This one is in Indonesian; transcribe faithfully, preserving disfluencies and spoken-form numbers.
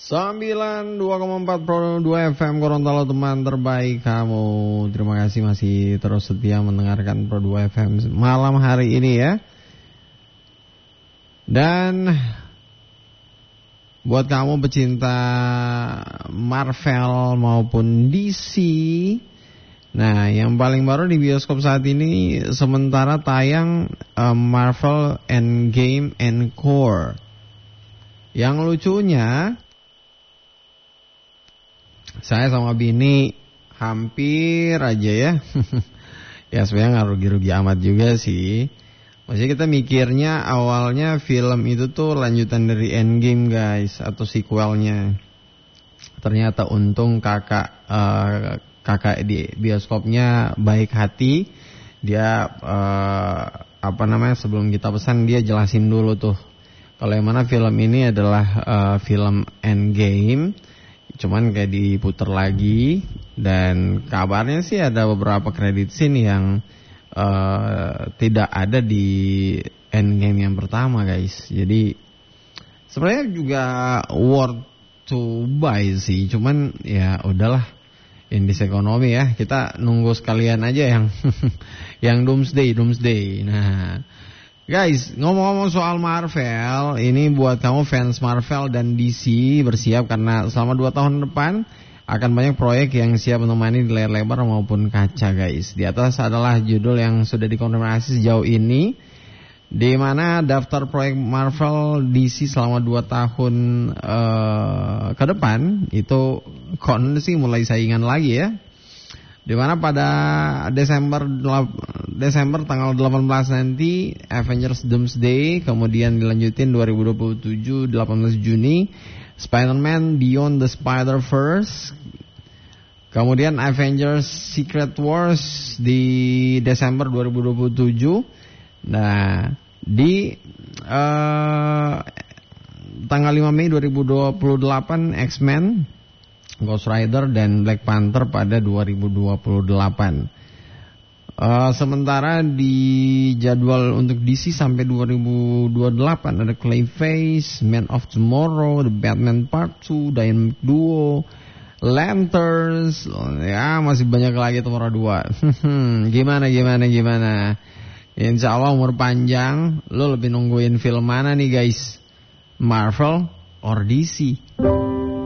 sembilan puluh dua koma empat Pro dua F M Gorontalo, teman terbaik kamu. Terima kasih masih terus setia mendengarkan Pro dua F M malam hari ini ya. Dan buat kamu pecinta Marvel maupun D C, nah yang paling baru di bioskop saat ini sementara tayang uh, Marvel Endgame Encore. Yang lucunya, saya sama Bini hampir aja ya. Ya sebenarnya nggak rugi-rugi amat juga sih. Maksudnya kita mikirnya awalnya film itu tuh lanjutan dari Endgame guys, atau sequelnya. Ternyata untung kakak uh, kakak di bioskopnya baik hati. Dia uh, apa namanya sebelum kita pesan dia jelasin dulu tuh kalau yang mana film ini adalah uh, film Endgame. Cuman kayak diputer lagi, dan kabarnya sih ada beberapa kredit scene yang uh, tidak ada di Endgame yang pertama guys. Jadi sebenarnya juga worth to buy sih, cuman ya udahlah, indis ekonomi ya, kita nunggu sekalian aja yang yang Doomsday Doomsday. Nah guys, ngomong-ngomong soal Marvel, ini buat kamu fans Marvel dan D C, bersiap karena selama dua tahun depan akan banyak proyek yang siap menemani di layar lebar maupun kaca guys. Di atas adalah judul yang sudah dikonfirmasi sejauh ini, di mana daftar proyek Marvel D C selama dua tahun uh, ke depan itu kon sih mulai saingan lagi ya. Di mana pada Desember Desember tanggal delapan belas nanti Avengers Doomsday, kemudian dilanjutin dua ribu dua puluh tujuh delapan belas Juni Spider-Man Beyond the Spider-Verse, kemudian Avengers Secret Wars di Desember dua ribu dua puluh tujuh. Nah, di uh, tanggal lima Mei dua ribu dua puluh delapan X-Men, Ghost Rider dan Black Panther pada dua ribu dua puluh delapan. Uh, sementara di jadwal untuk D C sampai dua ribu dua puluh delapan ada Clayface, Man of Tomorrow, The Batman Part two, Dynamic Duo, Lanterns, ya masih banyak lagi Tomorrow dua. Gimana gimana gimana? Insya Allah umur panjang. Lo lebih nungguin film mana nih guys? Marvel or D C?